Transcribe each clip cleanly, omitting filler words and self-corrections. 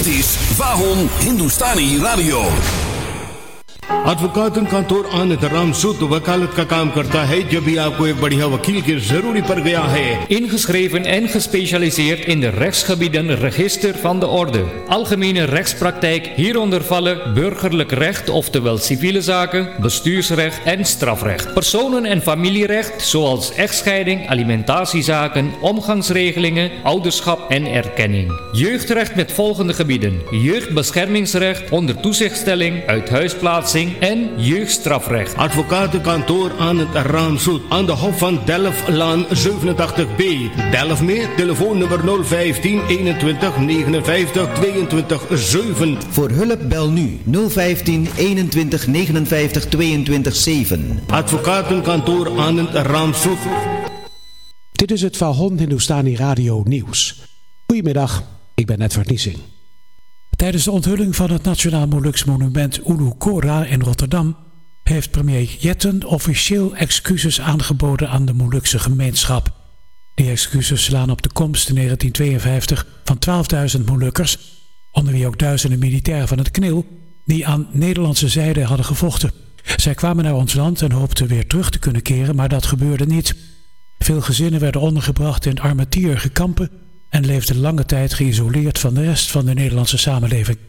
Dit is Vahon Hindustani Radio. Advocate आनंद राम सूद वकालत का काम करता है जब भी आपको एक बढ़िया वकील की जरूरी पड़ गया है. Ingeschreven en gespecialiseerd in de rechtsgebieden Register van de Orde. Algemene rechtspraktijk, hieronder vallen burgerlijk recht, oftewel civiele zaken, bestuursrecht en strafrecht. Personen- en familierecht, zoals echtscheiding, alimentatiezaken, omgangsregelingen, ouderschap en erkenning. Jeugdrecht met volgende gebieden: jeugdbeschermingsrecht, onder toezichtstelling, uithuisplaatsing en jeugdstrafrecht. Advocatenkantoor Anand Ramsoet aan de Hof van Delftlaan 87B. Delft mee, telefoonnummer 015 21 59 22 7. Voor hulp bel nu 015 21 59 22 7. Advocatenkantoor Anand Ramsoet. Dit is het Vahon Hindustani Radio Nieuws. Goedemiddag, ik ben Edward Niesing. Tijdens de onthulling van het Nationaal Moluks Monument Ulu Kora in Rotterdam heeft premier Jetten officieel excuses aangeboden aan de Molukse gemeenschap. Die excuses slaan op de komst in 1952 van 12.000 Molukkers, onder wie ook duizenden militairen van het KNIL, die aan Nederlandse zijde hadden gevochten. Zij kwamen naar ons land en hoopten weer terug te kunnen keren, maar dat gebeurde niet. Veel gezinnen werden ondergebracht in armetierige kampen en leefden lange tijd geïsoleerd van de rest van de Nederlandse samenleving.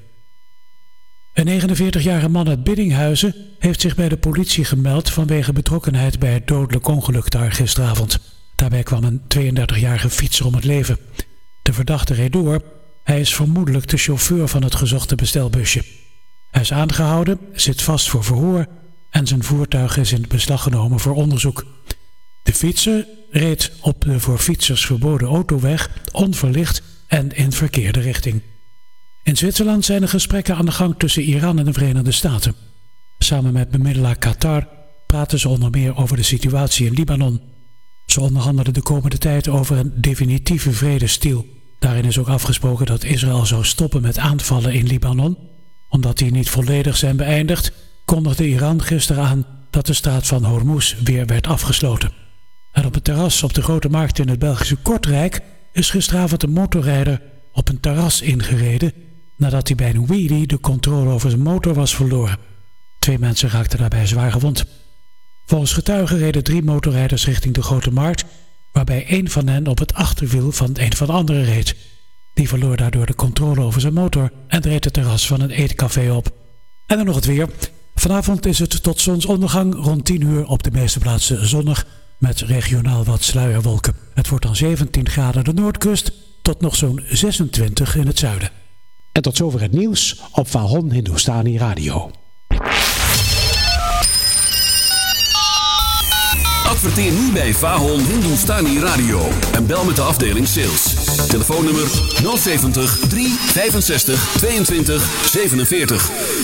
Een 49-jarige man uit Biddinghuizen heeft zich bij de politie gemeld vanwege betrokkenheid bij het dodelijk ongeluk daar gisteravond. Daarbij kwam een 32-jarige fietser om het leven. De verdachte reed door. Hij is vermoedelijk de chauffeur van het gezochte bestelbusje. Hij is aangehouden, zit vast voor verhoor en zijn voertuig is in beslag genomen voor onderzoek. De fietser reed op de voor fietsers verboden autoweg, onverlicht en in verkeerde richting. In Zwitserland zijn er gesprekken aan de gang tussen Iran en de Verenigde Staten. Samen met bemiddelaar Qatar praten ze onder meer over de situatie in Libanon. Ze onderhandelen de komende tijd over een definitieve vredesdeal. Daarin is ook afgesproken dat Israël zou stoppen met aanvallen in Libanon. Omdat die niet volledig zijn beëindigd, kondigde Iran gisteren aan dat de straat van Hormuz weer werd afgesloten. En op het terras op de Grote Markt in het Belgische Kortrijk is gisteravond een motorrijder op een terras ingereden nadat hij bij een wheelie de controle over zijn motor was verloren. 2 mensen raakten daarbij zwaar gewond. Volgens getuigen reden 3 motorrijders richting de Grote Markt, waarbij 1 van hen op het achterwiel van een van de anderen reed. Die verloor daardoor de controle over zijn motor en reed het terras van een eetcafé op. En dan nog het weer. Vanavond is het tot zonsondergang rond 10 uur op de meeste plaatsen zonnig, met regionaal wat sluierwolken. Het wordt dan 17 graden aan de noordkust tot nog zo'n 26 in het zuiden. En tot zover het nieuws op Vahon Hindustani Radio. Adverteer nu bij Vahon Hindustani Radio en bel met de afdeling sales. Telefoonnummer 070 365 22 47.